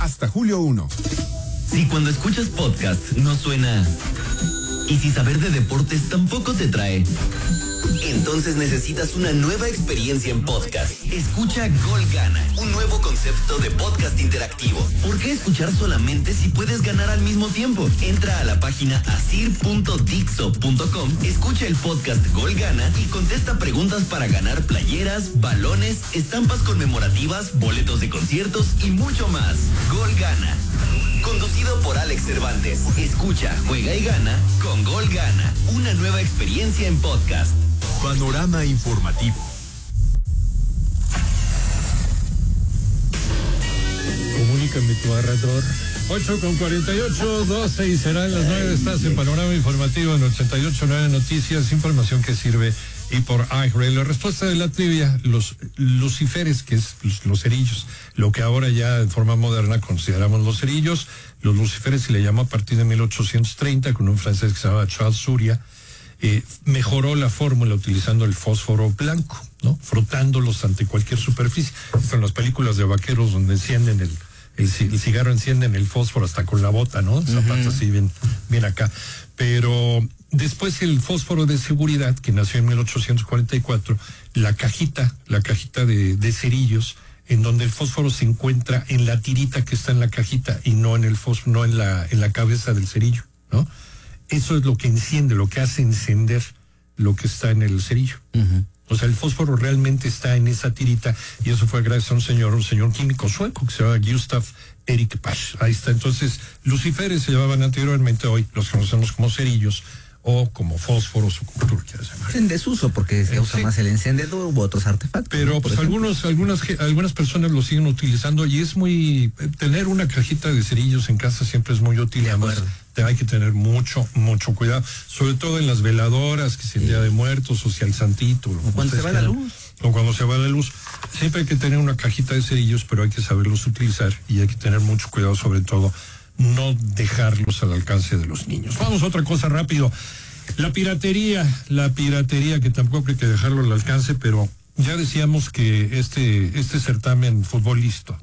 hasta julio 1. Si cuando escuchas podcast no suena, y si saber de deportes tampoco te trae, entonces necesitas una nueva experiencia en podcast. Escucha Gol Gana, un nuevo concepto de podcast interactivo. ¿Por qué escuchar solamente si puedes ganar al mismo tiempo? Entra a la página asir.dixo.com, escucha el podcast Gol Gana y contesta preguntas para ganar playeras, balones, estampas conmemorativas, boletos de conciertos y mucho más. Gol Gana. Conducido por Alex Cervantes. Escucha, juega y gana con Gol Gana. Una nueva experiencia en podcast. Panorama informativo. Comunícame tu narrador. 8:48, 12 y serán las 9. Estás en Panorama Informativo en 88.9 Noticias, información que sirve y por iHeart. La respuesta de la trivia, los luciferes, que es los cerillos, lo que ahora ya en forma moderna consideramos los cerillos. Los luciferes se le llamó a partir de 1830 con un francés que se llamaba Charles Surya. Mejoró la fórmula utilizando el fósforo blanco, ¿no? Frotándolos ante cualquier superficie. Están las películas de vaqueros donde encienden el cigarro, encienden el fósforo hasta con la bota, ¿no? Zapatos así bien acá. Pero después el fósforo de seguridad, que nació en 1844, la cajita de cerillos, en donde el fósforo se encuentra en la tirita que está en la cajita y no en el fósforo, no en la cabeza del cerillo, ¿no? Eso es lo que enciende, lo que hace encender lo que está en el cerillo. Uh-huh. O sea, el fósforo realmente está en esa tirita, y eso fue gracias a un señor químico sueco que se llama Gustav Erik Pasch. Ahí está. Entonces, luciferes se llamaban anteriormente, hoy los conocemos como cerillos o como fósforos o como tú lo quieras llamar. En desuso, porque se usa más el encendedor u otros artefactos. Pero ¿no? Pues algunas personas lo siguen utilizando, y es tener una cajita de cerillos en casa siempre es muy útil. Además, hay que tener mucho cuidado, sobre todo en las veladoras, que es el Día de Muertos, o si al santito. O cuando se va la luz. O cuando se va la luz. Siempre hay que tener una cajita de cerillos, pero hay que saberlos utilizar y hay que tener mucho cuidado, sobre todo no dejarlos al alcance de los niños. Vamos a otra cosa rápido. La piratería, que tampoco hay que dejarlo al alcance, pero ya decíamos que este certamen futbolístico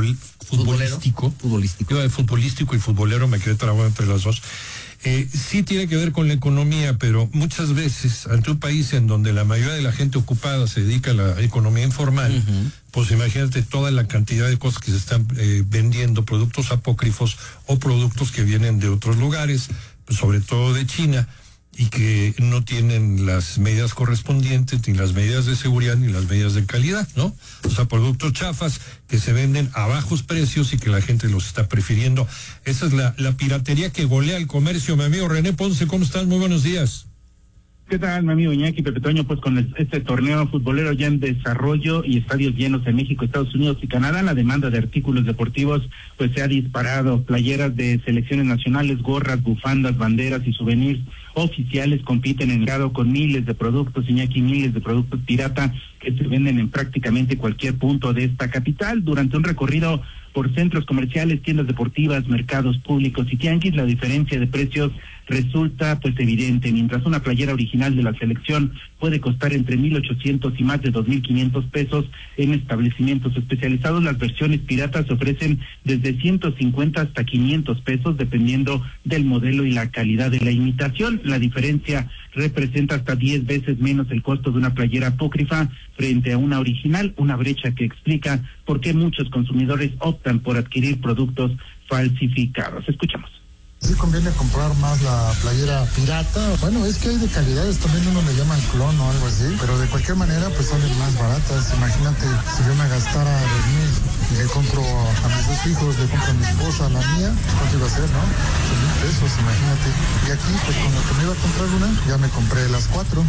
y futbolero, me quedé trabado entre las dos, sí tiene que ver con la economía, pero muchas veces ante un país en donde la mayoría de la gente ocupada se dedica a la economía informal, uh-huh, pues imagínate toda la cantidad de cosas que se están vendiendo, productos apócrifos o productos que vienen de otros lugares, pues sobre todo de China, y que no tienen las medidas correspondientes, ni las medidas de seguridad, ni las medidas de calidad, ¿no? O sea, productos chafas que se venden a bajos precios y que la gente los está prefiriendo. Esa es la piratería que golea el comercio. Mi amigo René Ponce, ¿cómo estás? Muy buenos días. ¿Qué tal, mi amigo Iñaki Pepe Toño? Pues con este torneo futbolero ya en desarrollo y estadios llenos en México, Estados Unidos y Canadá, la demanda de artículos deportivos pues se ha disparado. Playeras de selecciones nacionales, gorras, bufandas, banderas y souvenirs oficiales compiten en el mercado con miles de productos, Iñaki, miles de productos pirata que se venden en prácticamente cualquier punto de esta capital. Durante un recorrido por centros comerciales, tiendas deportivas, mercados públicos y tianguis, la diferencia de precios resulta pues evidente. Mientras una playera original de la selección puede costar entre 1,800 y más de 2,500 pesos en establecimientos especializados, las versiones piratas se ofrecen desde 150 hasta 500 pesos dependiendo del modelo y la calidad de la imitación. La diferencia representa hasta 10 veces menos el costo de una playera apócrifa frente a una original, una brecha que explica por qué muchos consumidores optan por adquirir productos falsificados. Escuchamos. Sí conviene comprar más la playera pirata. Bueno, es que hay de calidades, también uno le llaman clon o algo así, pero de cualquier manera pues salen más baratas. Imagínate, si yo me gastara 2,000 y le compro a mis 2 hijos, le compro a mi esposa, a la mía, ¿cuánto iba a ser, no? 8,000 pesos, imagínate. Y aquí, pues con lo que me iba a comprar una, ya me compré las 4.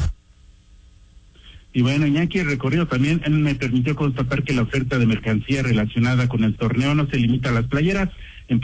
Y bueno, Iñaki, el recorrido también me permitió constatar que la oferta de mercancía relacionada con el torneo no se limita a las playeras.